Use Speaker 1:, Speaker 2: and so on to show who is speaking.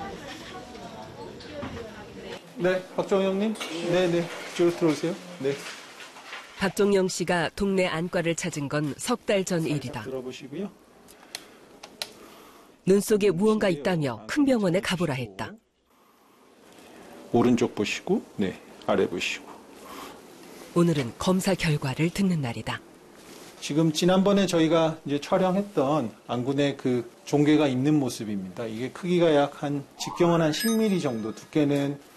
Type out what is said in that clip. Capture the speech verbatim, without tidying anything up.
Speaker 1: 네, 박정영님. 네, 네. 이쪽으로 들어오세요. 네.
Speaker 2: 박정영 씨가 동네 안과를 찾은 건 석 달 전 일이다.
Speaker 1: 들어보시고요.
Speaker 2: 눈 속에 무언가 있다며 큰 병원에 가보라 했다.
Speaker 1: 오른쪽 보시고, 네, 아래 보시고.
Speaker 2: 오늘은 검사 결과를 듣는 날이다.
Speaker 1: 지금 지난번에 저희가 이제 촬영했던 안군의 그 종괴가 있는 모습입니다. 이게 크기가 약 한 직경은 한 십 밀리미터 정도, 두께는